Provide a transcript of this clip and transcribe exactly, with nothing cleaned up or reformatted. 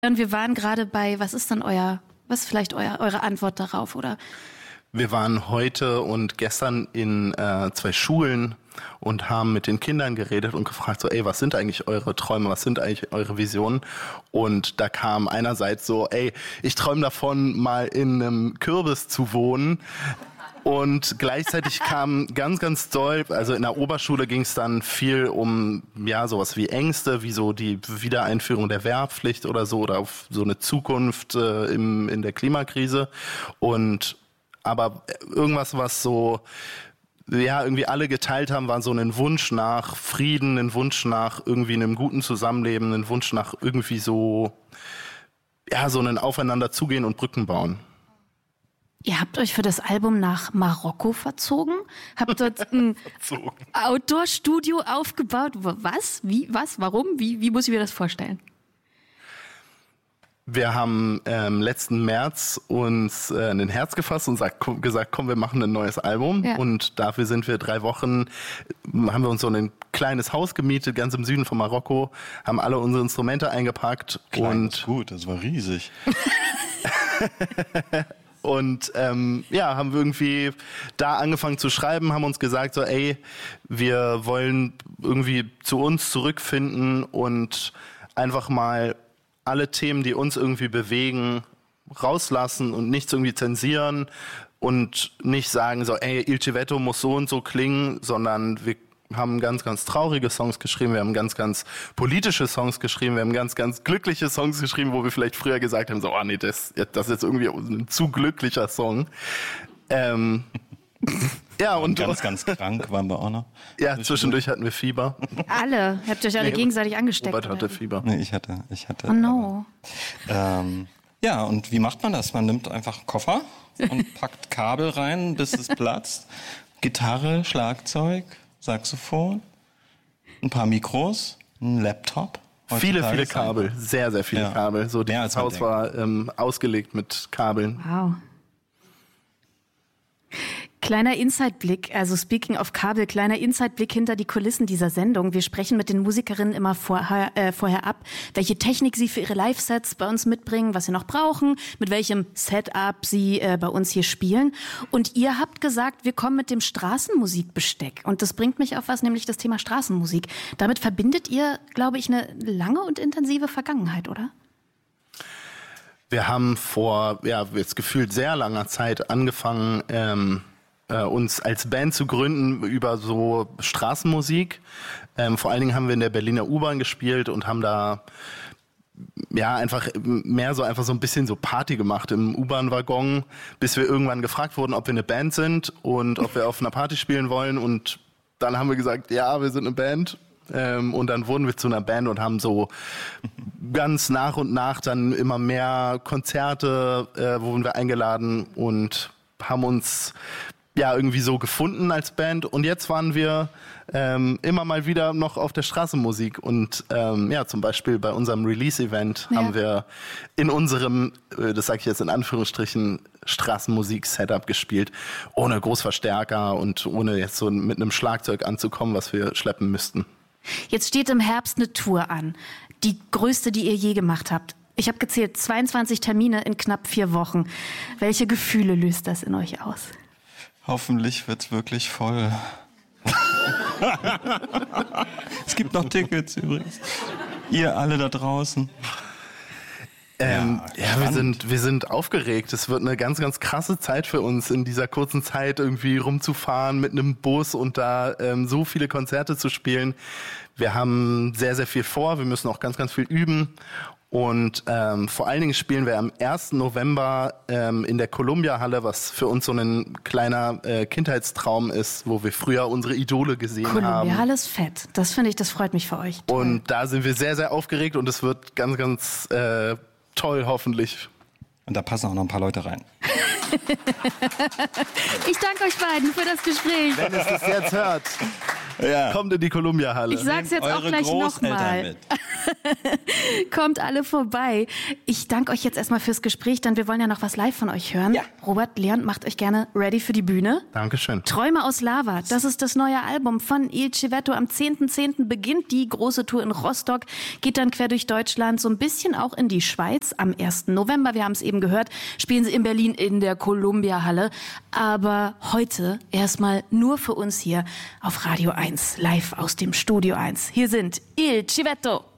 Und wir waren gerade bei, was ist denn euer, was ist vielleicht euer, eure Antwort darauf, oder? Wir waren heute und gestern in äh, zwei Schulen und haben mit den Kindern geredet und gefragt, so, ey, was sind eigentlich eure Träume, was sind eigentlich eure Visionen? Und da kam einerseits so, ey, ich träume davon, mal in einem Kürbis zu wohnen. Und gleichzeitig kam ganz, ganz doll, also in der Oberschule ging es dann viel um, ja, sowas wie Ängste, wie so die Wiedereinführung der Wehrpflicht oder so, oder auf so eine Zukunft äh, im, in der Klimakrise. Und aber irgendwas, was so, ja, irgendwie alle geteilt haben, war so ein Wunsch nach Frieden, ein Wunsch nach irgendwie einem guten Zusammenleben, ein Wunsch nach irgendwie so, ja, so ein Aufeinander zugehen und Brücken bauen. Ihr habt euch für das Album nach Marokko verzogen? Habt dort ein Outdoor-Studio aufgebaut? Was? Wie? Was? Warum? Wie, wie muss ich mir das vorstellen? Wir haben ähm, letzten März uns äh, ein Herz gefasst und sagt, komm, gesagt, komm, wir machen ein neues Album. Ja. Und dafür sind wir drei Wochen, haben wir uns so ein kleines Haus gemietet, ganz im Süden von Marokko, haben alle unsere Instrumente eingepackt. Klein und ist gut, das war riesig. Und ähm, ja, haben wir irgendwie da angefangen zu schreiben, haben uns gesagt, so ey, wir wollen irgendwie zu uns zurückfinden und einfach mal alle Themen, die uns irgendwie bewegen, rauslassen und nichts irgendwie zensieren und nicht sagen so, ey, Il Civetto muss so und so klingen, sondern wir haben ganz, ganz traurige Songs geschrieben, wir haben ganz, ganz politische Songs geschrieben, wir haben ganz, ganz glückliche Songs geschrieben, wo wir vielleicht früher gesagt haben, so, oh nee, das, das ist jetzt irgendwie ein zu glücklicher Song. Ähm, ja, und, und ganz, ganz krank waren wir auch noch. Ja, zwischendurch hatten wir Fieber. Alle? Habt ihr euch alle nee, gegenseitig angesteckt? Robert hatte Fieber. Nee, ich hatte, ich hatte. Oh no. Aber, ähm, ja, und wie macht man das? Man nimmt einfach einen Koffer und packt Kabel rein, bis es platzt. Gitarre, Schlagzeug, Saxophon, ein paar Mikros, ein Laptop. Viele, viele Kabel, sehr, sehr viele ja. Kabel. So, das Haus war ähm, ausgelegt mit Kabeln. Wow. Kleiner Inside-Blick, also speaking of Kabel, kleiner Inside-Blick hinter die Kulissen dieser Sendung. Wir sprechen mit den Musikerinnen immer vorher, äh, vorher ab, welche Technik sie für ihre Live-Sets bei uns mitbringen, was sie noch brauchen, mit welchem Setup sie äh, bei uns hier spielen. Und ihr habt gesagt, wir kommen mit dem Straßenmusikbesteck. Und das bringt mich auf was, nämlich das Thema Straßenmusik. Damit verbindet ihr, glaube ich, eine lange und intensive Vergangenheit, oder? Wir haben vor, ja, jetzt gefühlt sehr langer Zeit angefangen, ähm, äh, uns als Band zu gründen über so Straßenmusik. Ähm, vor allen Dingen haben wir in der Berliner U-Bahn gespielt und haben da ja einfach mehr so einfach so ein bisschen so Party gemacht im U-Bahn-Waggon, bis wir irgendwann gefragt wurden, ob wir eine Band sind und ob wir auf einer Party spielen wollen. Und dann haben wir gesagt, ja, wir sind eine Band. Ähm, und dann wurden wir zu einer Band und haben so ganz nach und nach dann immer mehr Konzerte, äh, wurden wir eingeladen und haben uns ja irgendwie so gefunden als Band. Und jetzt waren wir ähm, immer mal wieder noch auf der Straßenmusik. Und ähm, ja, zum Beispiel bei unserem Release-Event ja. haben wir in unserem, äh, das sage ich jetzt in Anführungsstrichen, Straßenmusik-Setup gespielt, ohne Großverstärker und ohne jetzt so mit einem Schlagzeug anzukommen, was wir schleppen müssten. Jetzt steht im Herbst eine Tour an, die größte, die ihr je gemacht habt. Ich habe gezählt, zweiundzwanzig Termine in knapp vier Wochen. Welche Gefühle löst das in euch aus? Hoffentlich wird's wirklich voll. Es gibt noch Tickets übrigens. Ihr alle da draußen. Ähm, ja, ja wir sind wir sind aufgeregt. Es wird eine ganz, ganz krasse Zeit für uns, in dieser kurzen Zeit irgendwie rumzufahren mit einem Bus und da ähm, so viele Konzerte zu spielen. Wir haben sehr, sehr viel vor. Wir müssen auch ganz, ganz viel üben. Und ähm, vor allen Dingen spielen wir am ersten November ähm, in der Columbia-Halle, was für uns so ein kleiner äh, Kindheitstraum ist, wo wir früher unsere Idole gesehen Columbia haben. Columbia-Halle ist fett. Das finde ich, das freut mich für euch. Toll. Und da sind wir sehr, sehr aufgeregt und es wird ganz, ganz äh, toll, hoffentlich. Und da passen auch noch ein paar Leute rein. Ich danke euch beiden für das Gespräch. Wenn es das jetzt hört, ja. kommt in die Columbia-Halle. Ich sag's jetzt auch gleich nochmal. Kommt alle vorbei. Ich danke euch jetzt erstmal fürs Gespräch, denn wir wollen ja noch was live von euch hören. Ja. Robert, Leon, macht euch gerne ready für die Bühne. Dankeschön. Träume aus Lava, das ist das neue Album von Il Civetto. Am zehnten zehnten beginnt die große Tour in Rostock, geht dann quer durch Deutschland, so ein bisschen auch in die Schweiz. Am ersten November, wir haben es eben gehört, spielen sie in Berlin in der Columbia-Halle. Aber heute erstmal nur für uns hier auf Radio eins, live aus dem Studio eins. Hier sind Il Civetto.